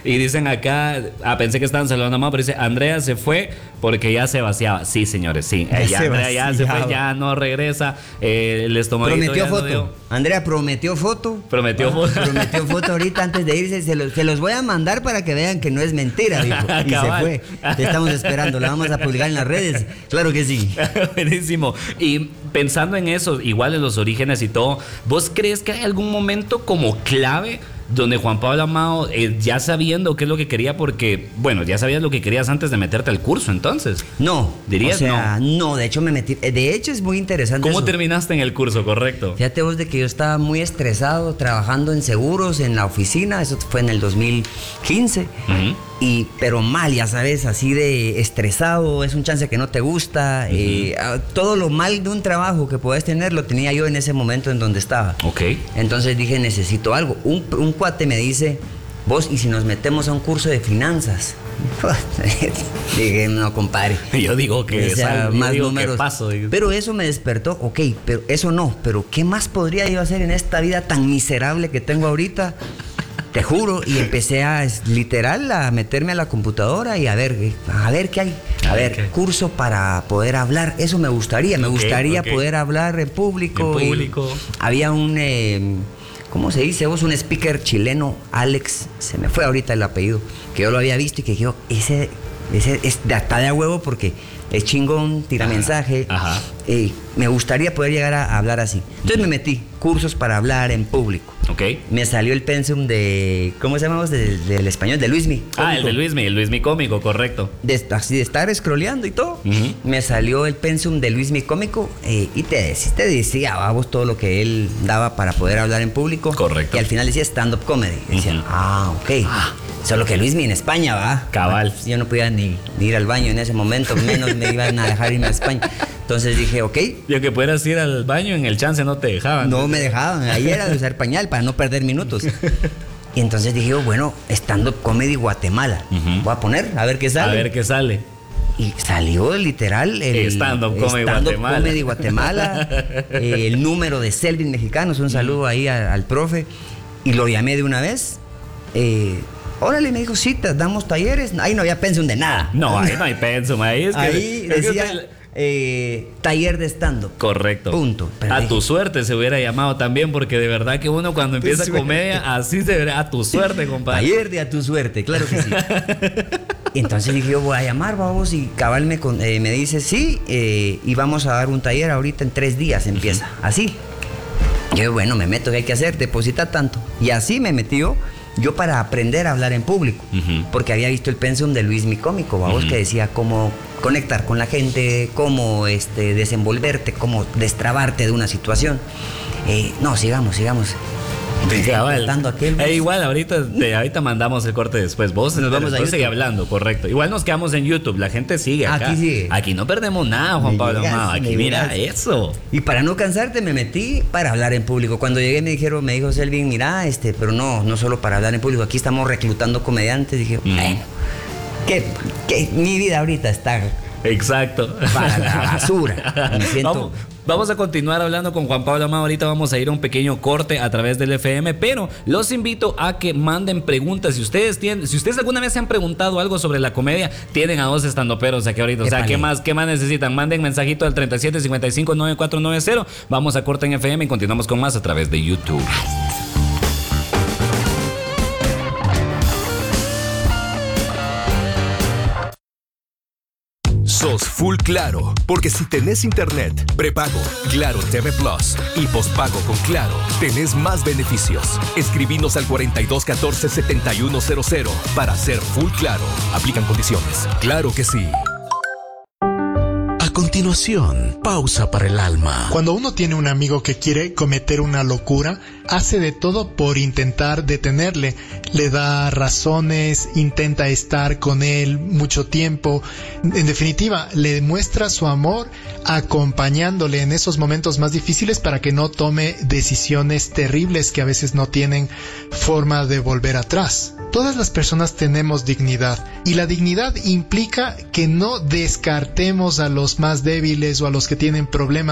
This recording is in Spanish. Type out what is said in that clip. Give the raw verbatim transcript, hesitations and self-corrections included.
Y dicen acá, ah, pensé que estaban saludando a Mao, pero dice, Andrea se fue porque ya se vaciaba. Sí, señores, sí. Ya Eh, ya se Andrea ya se vaciaba. fue, ya no regresa. Eh, el estomaguito Prometió ya no foto. dio. Andrea prometió foto. Prometió Ah, foto. Prometió foto ahorita antes de irse. Se los, se los voy a mandar para que vean que no es mentira, dijo. Y Cabal. se fue. Te estamos esperando. La vamos a publicar en las redes. Claro que sí. Buenísimo. Y pensando en eso, igual en los orígenes y todo, ¿vos crees que hay algún momento como clave donde Juan Pablo Amado, eh, ya sabiendo qué es lo que quería, porque, bueno, ya sabías lo que querías antes de meterte al curso, entonces? No. ¿Dirías o sea, no? no, de hecho me metí. De hecho es muy interesante. ¿Cómo eso. terminaste en el curso, correcto? Fíjate vos de que yo estaba muy estresado trabajando en seguros en la oficina, eso fue en el dos mil quince. Ujú. Y, pero mal, ya sabes, así de estresado, es un chance que no te gusta. Ujú. eh, ah, todo lo mal de un trabajo que puedes tener lo tenía yo en ese momento en donde estaba. Ok. Entonces dije, necesito algo. Un, un cuate me dice, vos, ¿y si nos metemos a un curso de finanzas? Dije, no, compadre. Yo digo que O sea, es algo, más yo digo que números. paso. digo. Pero eso me despertó, ok, pero eso no, pero ¿qué más podría yo hacer en esta vida tan miserable que tengo ahorita? Te juro, y empecé a, es, literal, a meterme a la computadora y a ver, eh, a ver qué hay. A A ver, ver qué. curso para poder hablar, eso me gustaría, me Ok, gustaría ok. poder hablar en público. En y público. había un, eh, ¿cómo se dice vos? Un speaker chileno, Alex, se me fue ahorita el apellido, que yo lo había visto y que yo, ese, ese es de hasta de a huevo porque es chingón, tira Ajá, mensaje. ajá. Eh, me gustaría poder llegar a, a hablar así. Entonces me metí, cursos para hablar en público. Ok. Me salió el pensum de, ¿cómo se llama? Del, del español, de Luismi. Ah, el cómico. de Luismi, el Luismi cómico, correcto. De, así de estar scrolleando y todo. Ujú. Me salió el pensum de Luismi cómico eh, y te, te decía, vamos, todo lo que él daba para poder hablar en público. Correcto. Y al final decía stand-up comedy. Decía, Ujú. ah, ok. Solo que Luismi en España, va. Cabal. Bueno, yo no podía ni, ni ir al baño en ese momento, menos me iban a dejar irme a España. Entonces dije, ok. Y aunque pudieras ir al baño, en el chance no te dejaban. No me dejaban, ahí era de usar pañal para no perder minutos. Y entonces dije, bueno, stand-up comedy Guatemala. Ujú. Voy a poner, a ver qué sale. A ver qué sale. Y salió literal el Stand-up comedy stand-up Guatemala. comedy Guatemala, eh, el número de Selvin Mexicanos, un saludo ahí a- al profe. Y lo llamé de una vez. Eh, órale, me dijo, sí, te damos talleres. Ahí no había pensum de nada. No, ahí no hay pensum, ahí es que... Ahí es que decía usted- eh, taller de stand-up. Correcto. Punto. Pero A dije, tu suerte se hubiera llamado también, porque de verdad que uno cuando empieza suerte. comedia, así se verá. A tu suerte, compadre. Taller de a tu suerte, claro que sí. Y entonces dije, yo voy a llamar, vamos, y cabal me, con- eh, me dice, sí, eh, y vamos a dar un taller ahorita en tres días, empieza, así. Yo, bueno, me meto, ¿qué hay que hacer? Deposita tanto. Y así me metió yo para aprender a hablar en público, Ujú. porque había visto el pensum de Luis Mi Cómico, vamos, Ujú. que decía cómo conectar con la gente, cómo este, desenvolverte, cómo destrabarte de una situación. Eh, no, sigamos, sigamos. Cabal. Tratando aquel, Eh, igual, ahorita, te- ahorita mandamos el corte después. Vos Nos vamos a después sigue YouTube. hablando, correcto. Igual nos quedamos en YouTube, la gente sigue acá. Aquí sigue. Aquí no perdemos nada, Juan Me Pablo llegas, Amado. Aquí me mira llegas. eso. Y para no cansarte me metí para hablar en público. Cuando llegué me dijeron, me dijo Selvin, mira, este, pero no, no solo para hablar en público, aquí estamos reclutando comediantes. Dije, Mm. bueno, que, que mi vida ahorita está Exacto. para la basura. Me siento. Vamos, vamos a continuar hablando con Juan Pablo Amado. Ahorita vamos a ir a un pequeño corte a través del F M, pero los invito a que manden preguntas. Si ustedes tienen, si ustedes alguna vez se han preguntado algo sobre la comedia, tienen a dos estandoperos aquí ahorita. O sea, Épale. ¿qué más, qué más necesitan? Manden mensajito al treinta y siete cincuenta y cinco noventa y cuatro noventa. Vamos a corte en F M y continuamos con más a través de YouTube. Sos full Claro, porque si tenés internet, prepago, Claro T V Plus y postpago con Claro, tenés más beneficios. Escribinos al cuarenta y dos catorce setenta y uno cero cero para ser full Claro. Aplican condiciones. Claro que sí. A continuación, pausa para el alma. Cuando uno tiene un amigo que quiere cometer una locura, hace de todo por intentar detenerle. Le da razones, intenta estar con él mucho tiempo. En definitiva, le demuestra su amor acompañándole en esos momentos más difíciles para que no tome decisiones terribles que a veces no tienen forma de volver atrás. Todas las personas tenemos dignidad y la dignidad implica que no descartemos a los más débiles o a los que tienen problemas